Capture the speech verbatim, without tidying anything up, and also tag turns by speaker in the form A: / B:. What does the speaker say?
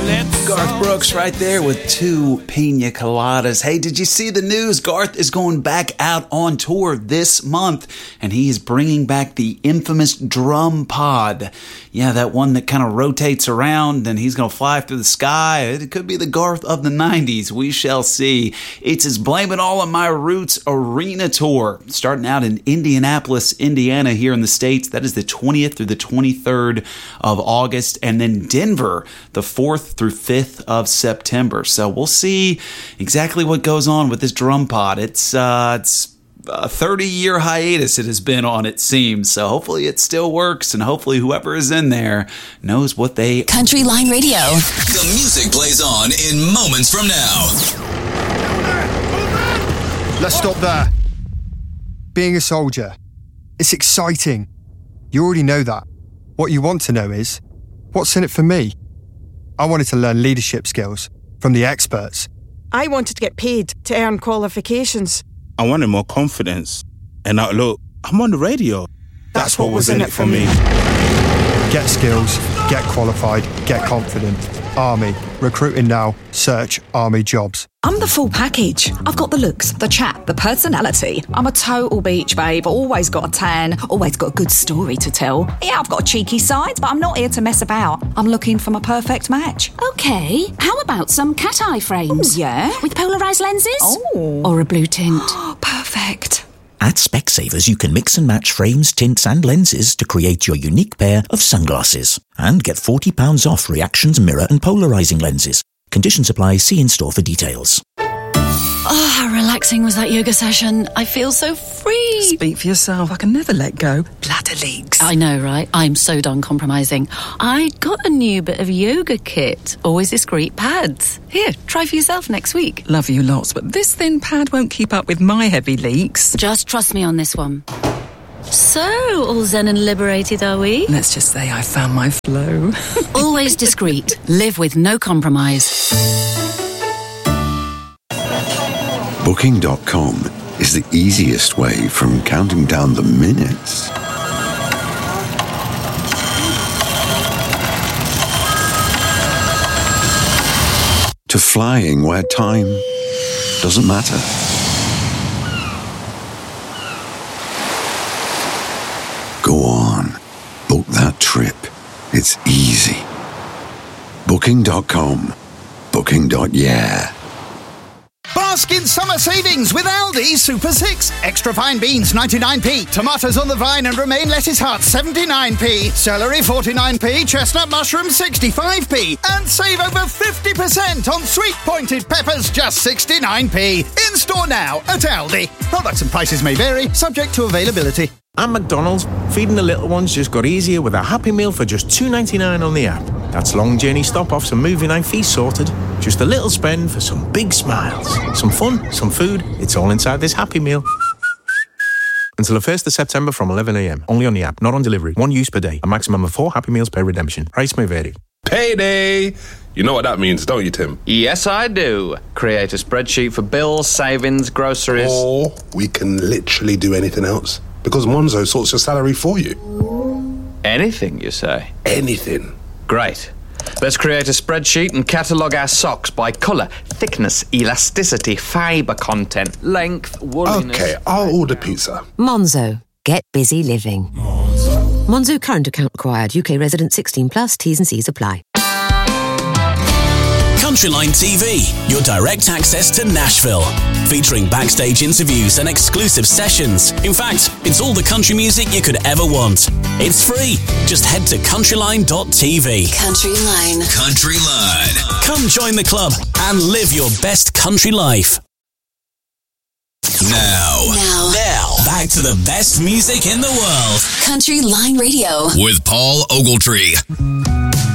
A: Garth Brooks right there with two pina coladas. Hey, did you see the news? Garth is going back out on tour this month, and he is bringing back the infamous drum pod. Yeah, that one that kind of rotates around, and he's going to fly through the sky. It could be the Garth of the nineties. We shall see. It's his Blame It All on My Roots arena tour, starting out in Indianapolis, Indiana, here in the States. That is the twentieth through the twenty-third of August, and then Denver, the fourth through fifth of September. So we'll see exactly what goes on with this drum pod. It's uh, it's a thirty-year hiatus it has been on, it seems. So hopefully it still works, and hopefully whoever is in there knows what they...
B: Country Line Radio.
C: The music plays on in moments from now.
D: Let's stop there. Being a soldier, it's exciting. You already know that. What you want to know is, what's in it for me? I wanted to learn leadership skills from the experts.
E: I wanted to get paid to earn qualifications.
F: I wanted more confidence. And now, look, I'm on the radio. That's, That's what, what was in it for me.
D: Get skills, get qualified, get confident. Army. Recruiting now. Search Army jobs.
G: I'm the full package. I've got the looks, the chat, the personality. I'm a total beach babe, always got a tan, always got a good story to tell. Yeah, I've got a cheeky side, but I'm not here to mess about. I'm looking for my perfect match.
B: Okay, how about some cat eye frames?
G: Ooh, yeah?
B: With polarised lenses?
G: Oh.
B: Or a blue tint?
G: Perfect.
H: At Specsavers, you can mix and match frames, tints and lenses to create your unique pair of sunglasses. And get forty pounds off Reactions mirror and polarising lenses. Conditions apply. See in-store for details.
B: Oh, how relaxing was that yoga session. I feel so free.
G: Speak for yourself. I can never let go. Bladder leaks.
B: I know, right? I'm so done compromising. I got a new bit of yoga kit. Always discreet pads. Here, try for yourself next week.
G: Love you lots, but this thin pad won't keep up with my heavy leaks.
B: Just trust me on this one. So, all zen and liberated, are we?
G: Let's just say I found my flow.
B: Always discreet. Live with no compromise.
I: Booking dot com is the easiest way from counting down the minutes to flying where time doesn't matter. Go on, book that trip. It's easy. Booking dot com. Booking. Yeah.
J: Bask in summer savings with Aldi Super six. Extra fine beans ninety-nine p, tomatoes on the vine and romaine lettuce heart seventy-nine p, celery forty-nine p, chestnut mushroom sixty-five p, and save over fifty percent on sweet pointed peppers just sixty-nine p. In store now at Aldi. Products and prices may vary, subject to availability.
K: At McDonald's, feeding the little ones just got easier with a Happy Meal for just two ninety-nine on the app. That's long journey stop-offs and movie night fees sorted. Just a little spend for some big smiles. Some fun, some food, it's all inside this Happy Meal. Until the first of September from eleven a.m. Only on the app, not on delivery. One use per day. A maximum of four Happy Meals per redemption. Price may vary.
L: Payday! You know what that means, don't you, Tim?
M: Yes, I do. Create a spreadsheet for bills, savings, groceries.
L: Or we can literally do anything else. Because Monzo sorts your salary for you.
M: Anything, you say?
L: Anything.
M: Great. Let's create a spreadsheet and catalogue our socks by colour, thickness, elasticity, fibre content, length, wooliness...
L: Okay, I'll order pizza.
N: Monzo. Get busy living. Monzo. Monzo current account required. U K resident sixteen plus. T's and C's apply.
C: Countryline T V, your direct access to Nashville. Featuring backstage interviews and exclusive sessions. In fact, it's all the country music you could ever want. It's free. Just head to countryline dot t v.
B: Countryline.
C: Countryline. Come join the club and live your best country life. Now.
B: Now.
C: Now. Back to the best music in the world.
B: Country Line Radio.
C: With Paul Ogletree.